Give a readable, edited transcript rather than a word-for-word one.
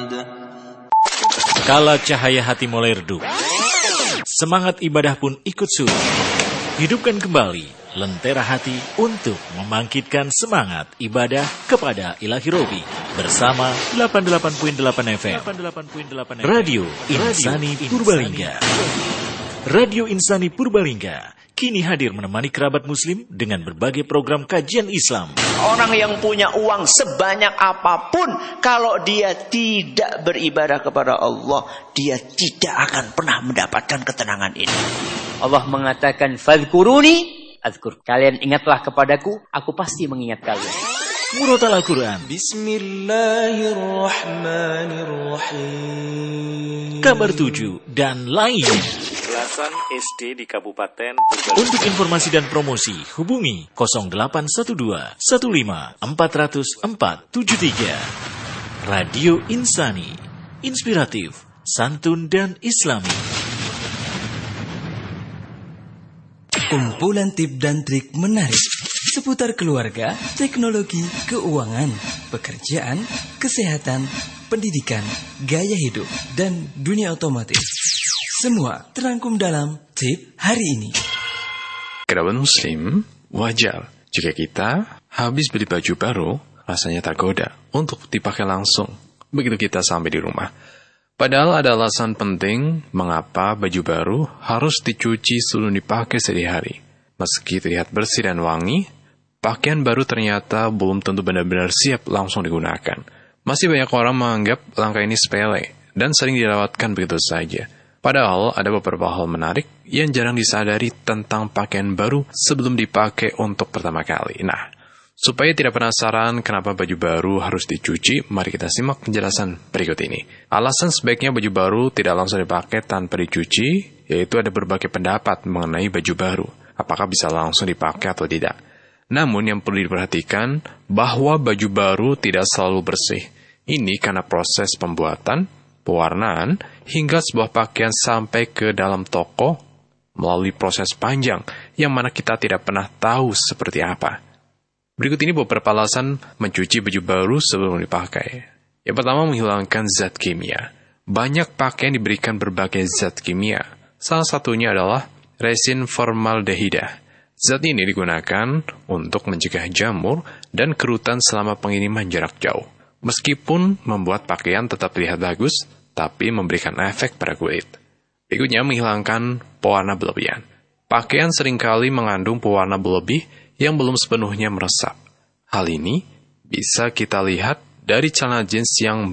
Kala cahaya hati mulai redup, semangat ibadah pun ikut surut. Hidupkan kembali lentera hati untuk membangkitkan semangat ibadah kepada Ilahi Robi bersama 88.8 FM Radio Insani Purbalingga. Radio Insani Purbalingga kini hadir menemani kerabat muslim dengan berbagai program kajian Islam. Orang yang punya uang sebanyak apapun, kalau dia tidak beribadah kepada Allah, dia tidak akan pernah mendapatkan ketenangan ini. Allah mengatakan, "Fadhkuruni adzkur." Kalian ingatlah kepadaku, aku pasti mengingat kalian. Murotal Al-Quran, Bismillahirrahmanirrahim, Kabar 7 dan lain. Belasan SD di Kabupaten Purbalingga. Untuk informasi dan promosi hubungi 0812 15 40473. Radio Insani, inspiratif, santun dan islami. kumpulan tip dan trik menarik seputar keluarga, teknologi, keuangan, pekerjaan, kesehatan, pendidikan, gaya hidup, dan dunia otomotif. Semua terangkum dalam tip hari ini. Kerabat muslim, wajar jika kita habis beli baju baru, rasanya tergoda untuk dipakai langsung begitu kita sampai di rumah. Padahal ada alasan penting mengapa baju baru harus dicuci sebelum dipakai sehari-hari. Meski terlihat bersih dan wangi, pakaian baru ternyata belum tentu benar-benar siap langsung digunakan. Masih banyak orang menganggap langkah ini sepele dan sering dilewatkan begitu saja. Padahal ada beberapa hal menarik yang jarang disadari tentang pakaian baru sebelum dipakai untuk pertama kali. Nah, supaya tidak penasaran kenapa baju baru harus dicuci, mari kita simak penjelasan berikut ini. Alasan sebaiknya baju baru tidak langsung dipakai tanpa dicuci, yaitu ada berbagai pendapat mengenai baju baru. Apakah bisa langsung dipakai atau tidak? Namun yang perlu diperhatikan bahwa baju baru tidak selalu bersih. Ini karena proses pembuatan, pewarnaan, hingga sebuah pakaian sampai ke dalam toko melalui proses panjang yang mana kita tidak pernah tahu seperti apa. Berikut ini beberapa alasan mencuci baju baru sebelum dipakai. Yang pertama, menghilangkan zat kimia. Banyak pakaian diberikan berbagai zat kimia. Salah satunya adalah resin formaldehida. Zat ini digunakan untuk mencegah jamur dan kerutan selama pengiriman jarak jauh. Meskipun membuat pakaian tetap terlihat bagus, tapi memberikan efek pada kulit. Berikutnya, menghilangkan pewarna berlebihan. Pakaian seringkali mengandung pewarna berlebih yang belum sepenuhnya meresap. Hal ini bisa kita lihat dari celana jeans yang